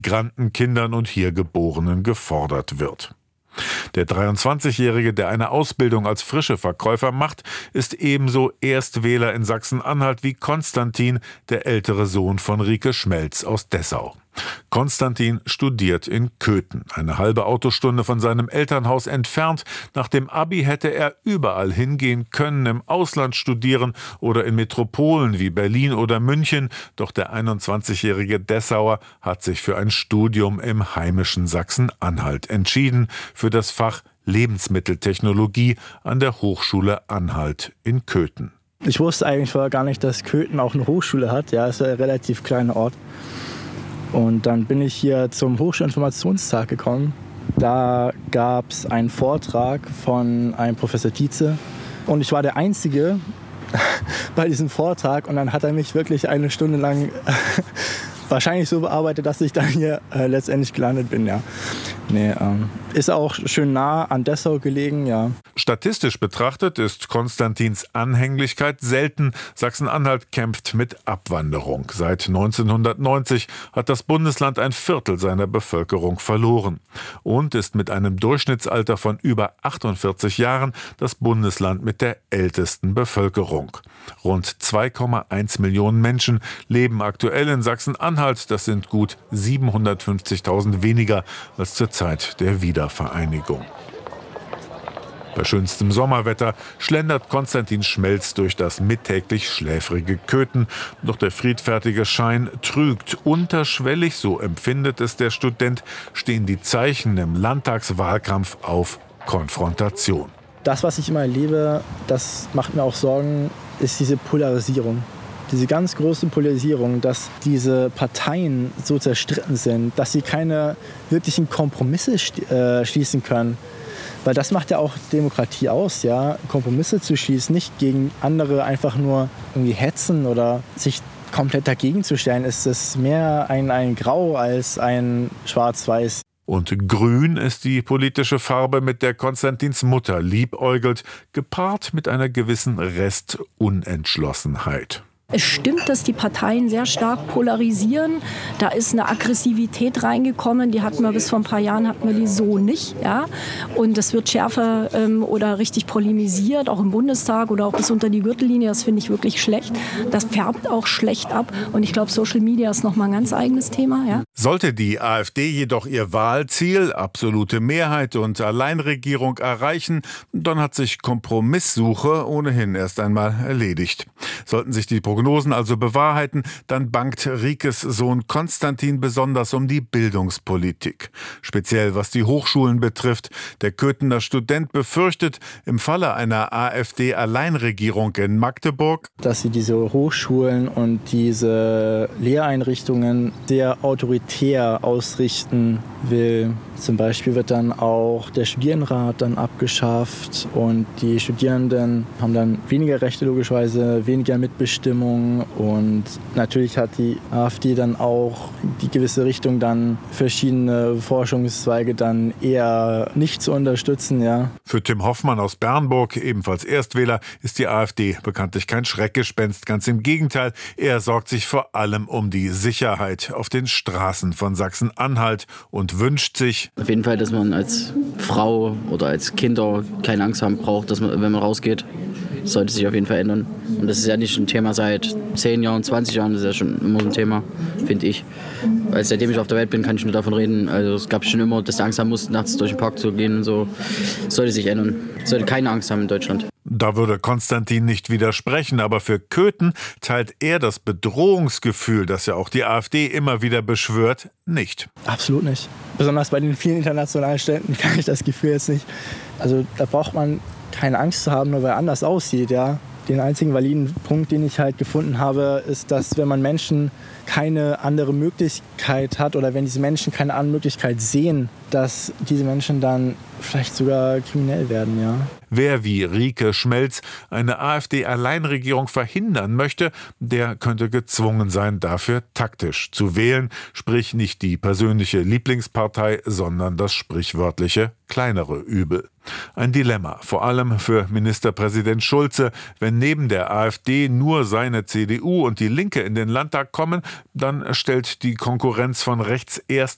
Migranten, Kindern und hier Geborenen gefordert wird. Der 23-Jährige, der eine Ausbildung als Frischeverkäufer macht, ist ebenso Erstwähler in Sachsen-Anhalt wie Konstantin, der ältere Sohn von Rike Schmelz aus Dessau. Konstantin studiert in Köthen, eine halbe Autostunde von seinem Elternhaus entfernt. Nach dem Abi hätte er überall hingehen können, im Ausland studieren oder in Metropolen wie Berlin oder München. Doch der 21-jährige Dessauer hat sich für ein Studium im heimischen Sachsen-Anhalt entschieden, für das Fach Lebensmitteltechnologie an der Hochschule Anhalt in Köthen. Ich wusste eigentlich vorher gar nicht, dass Köthen auch eine Hochschule hat. Ja, es ist ein relativ kleiner Ort. Und dann bin ich hier zum Hochschulinformationstag gekommen. Da gab es einen Vortrag von einem Professor Tietze. Und ich war der Einzige bei diesem Vortrag. Und dann hat er mich wirklich eine Stunde lang wahrscheinlich so bearbeitet, dass ich dann hier letztendlich gelandet bin. Ja. Ist auch schön nah an Dessau gelegen, ja. Statistisch betrachtet ist Konstantins Anhänglichkeit selten. Sachsen-Anhalt kämpft mit Abwanderung. Seit 1990 hat das Bundesland ein Viertel seiner Bevölkerung verloren und ist mit einem Durchschnittsalter von über 48 Jahren das Bundesland mit der ältesten Bevölkerung. Rund 2,1 Millionen Menschen leben aktuell in Sachsen-Anhalt. Das sind gut 750.000 weniger als zur Zeit der Wiedervereinigung. Bei schönstem Sommerwetter schlendert Konstantin Schmelz durch das mittäglich schläfrige Köthen. Doch der friedfertige Schein trügt. Unterschwellig, so empfindet es der Student, stehen die Zeichen im Landtagswahlkampf auf Konfrontation. Das, was ich immer erlebe, das macht mir auch Sorgen, ist diese Polarisierung. Diese ganz große Polarisierung, dass diese Parteien so zerstritten sind, dass sie keine wirklichen Kompromisse schließen können. Weil das macht ja auch Demokratie aus, ja, Kompromisse zu schließen, nicht gegen andere einfach nur irgendwie hetzen oder sich komplett dagegen zu stellen, ist es mehr ein Grau als ein Schwarz-Weiß. Und grün ist die politische Farbe, mit der Konstantins Mutter liebäugelt, gepaart mit einer gewissen Restunentschlossenheit. Es stimmt, dass die Parteien sehr stark polarisieren. Da ist eine Aggressivität reingekommen, die hatten wir bis vor ein paar Jahren die so nicht. Ja? Und das wird schärfer oder richtig polemisiert, auch im Bundestag oder auch bis unter die Gürtellinie. Das finde ich wirklich schlecht. Das färbt auch schlecht ab. Und ich glaube, Social Media ist nochmal ein ganz eigenes Thema. Ja? Sollte die AfD jedoch ihr Wahlziel, absolute Mehrheit und Alleinregierung erreichen, dann hat sich Kompromisssuche ohnehin erst einmal erledigt. Sollten sich die Prognosen also bewahrheiten, dann bangt Rikes Sohn Konstantin besonders um die Bildungspolitik. Speziell was die Hochschulen betrifft. Der Köthener Student befürchtet, im Falle einer AfD-Alleinregierung in Magdeburg, dass sie diese Hochschulen und diese Lehreinrichtungen sehr autoritär ausrichten will. Zum Beispiel wird dann auch der Studierendenrat dann abgeschafft und die Studierenden haben dann weniger Rechte, logischerweise weniger Mitbestimmung, und natürlich hat die AfD dann auch die gewisse Richtung, dann verschiedene Forschungszweige dann eher nicht zu unterstützen. Ja. Für Tim Hoffmann aus Bernburg, ebenfalls Erstwähler, ist die AfD bekanntlich kein Schreckgespenst. Ganz im Gegenteil, er sorgt sich vor allem um die Sicherheit auf den Straßen von Sachsen-Anhalt und wünscht sich auf jeden Fall, dass man als Frau oder als Kinder keine Angst haben braucht, dass man, wenn man rausgeht. Das sollte sich auf jeden Fall ändern. Und das ist ja nicht ein Thema seit 10 Jahren, 20 Jahren, das ist ja schon immer so ein Thema, finde ich. Weil seitdem ich auf der Welt bin, kann ich nur davon reden. Also es gab schon immer, dass du Angst haben musst, nachts durch den Park zu gehen und so. Das sollte sich ändern. Es sollte keine Angst haben in Deutschland. Da würde Konstantin nicht widersprechen, aber für Köthen teilt er das Bedrohungsgefühl, das ja auch die AfD immer wieder beschwört, nicht. Absolut nicht. Besonders bei den vielen internationalen Städten kann ich das Gefühl jetzt nicht. Also da braucht man keine Angst zu haben, nur weil er anders aussieht. Ja. Den einzigen validen Punkt, den ich halt gefunden habe, ist, dass wenn man Menschen keine andere Möglichkeit hat oder wenn diese Menschen keine andere Möglichkeit sehen, dass diese Menschen dann vielleicht sogar kriminell werden, ja. Wer wie Rike Schmelz eine AfD-Alleinregierung verhindern möchte, der könnte gezwungen sein, dafür taktisch zu wählen, sprich nicht die persönliche Lieblingspartei, sondern das sprichwörtliche kleinere Übel. Ein Dilemma, vor allem für Ministerpräsident Schulze. Wenn neben der AfD nur seine CDU und die Linke in den Landtag kommen, dann stellt die Konkurrenz von rechts erst